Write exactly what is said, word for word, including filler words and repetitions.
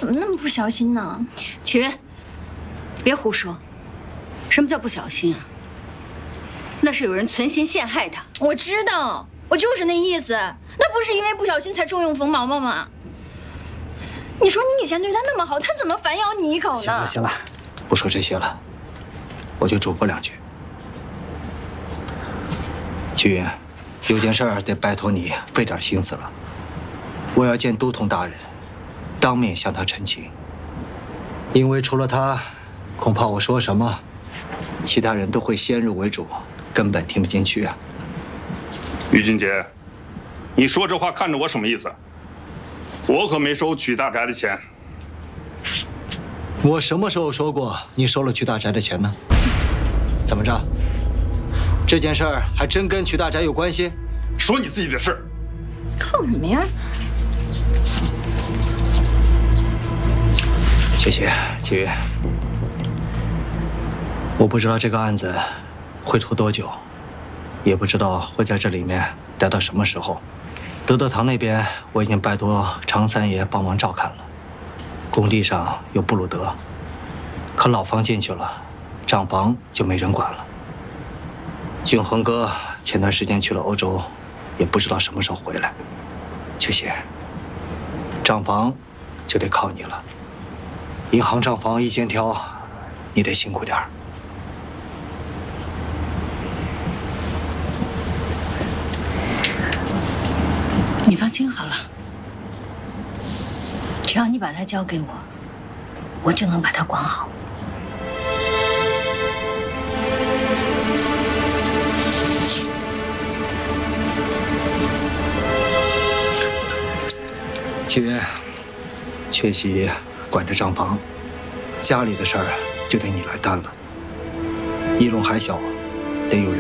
怎么那么不小心呢？ 启源，别胡说，什么叫不小心啊？那是有人存心陷害他。 我知道，我就是那意思。那不是因为不小心才重用冯毛毛吗？你说你以前对他那么好，他怎么反咬你一口呢？ 行了行了，不说这些了，我就嘱咐两句。齐云，有件事儿得拜托你费点心思了。我要见都统大人，当面向他陈情。因为除了他，恐怕我说什么，其他人都会先入为主，根本听不进去啊。 于俊杰，你说这话看着我什么意思？我可没收曲大宅的钱。 我什么时候说过你收了曲大宅的钱呢？怎么着？这件事儿还真跟曲大宅有关系？ 说你自己的事。 哼什么呀？ 谢谢齐云。我不知道这个案子会拖多久，也不知道会在这里面待到什么时候。德德堂那边我已经拜托常三爷帮忙照看了，工地上有布鲁德，可老房进去了，账房就没人管了。俊恒哥前段时间去了欧洲，也不知道什么时候回来。秋喜，账房就得靠你了。银行账房一肩挑，你得辛苦点儿。 你放心好了，只要你把它交给我，我就能把它管好。 齐云，缺席管着账房，家里的事儿就得你来担了。一龙还小，得有人